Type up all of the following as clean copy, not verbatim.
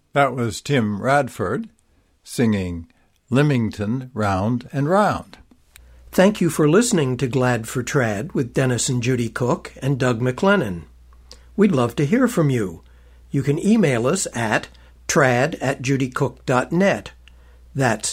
That was Tim Radford singing Lymington Round and Round. Thank you for listening to Glad for Trad with Dennis and Judy Cook and Doug McLennan. We'd love to hear from you. You can email us at trad@judycook.net. That's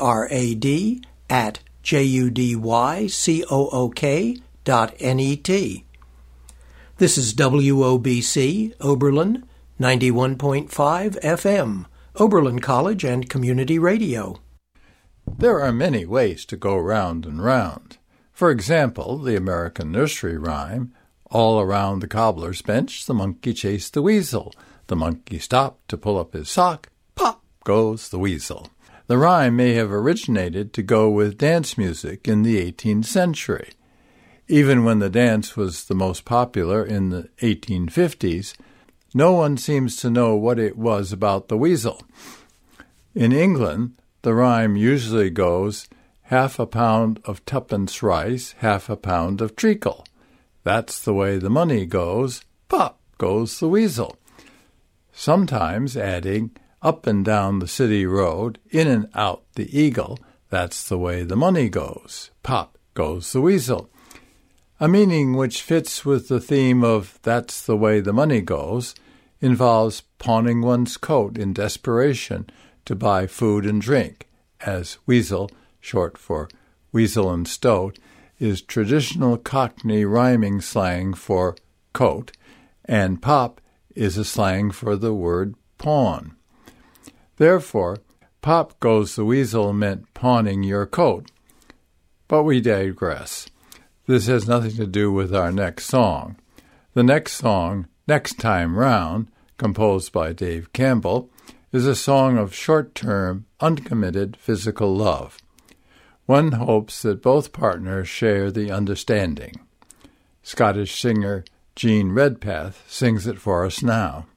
trad@judycook.net. This is WOBC, Oberlin, 91.5 FM, Oberlin College and Community Radio. There are many ways to go round and round. For example, the American nursery rhyme, all around the cobbler's bench the monkey chased the weasel. The monkey stopped to pull up his sock. Pop goes the weasel. The rhyme may have originated to go with dance music in the 18th century. Even when the dance was the most popular in the 1850s, no one seems to know what it was about the weasel. In England, the rhyme usually goes, half a pound of tuppence rice, half a pound of treacle. That's the way the money goes. Pop goes the weasel. Sometimes adding, up and down the city road, in and out the eagle, that's the way the money goes. Pop goes the weasel. A meaning which fits with the theme of that's the way the money goes involves pawning one's coat in desperation to buy food and drink, as weasel, short for weasel and stoat, is traditional Cockney rhyming slang for coat, and pop is a slang for the word pawn. Therefore, pop goes the weasel meant pawning your coat. But we digress. This has nothing to do with our next song. The next song, Next Time Round, composed by Dave Campbell, is a song of short-term, uncommitted physical love. One hopes that both partners share the understanding. Scottish singer Jean Redpath sings it for us now.